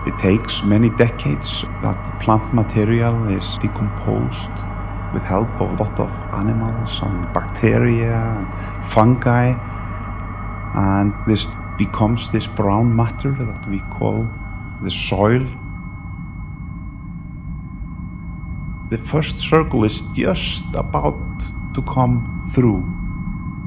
It takes many decades that the plant material is decomposed with help of a lot of animals and bacteria and fungi, and this becomes this brown matter that we call the soil. The first circle is just about to come through.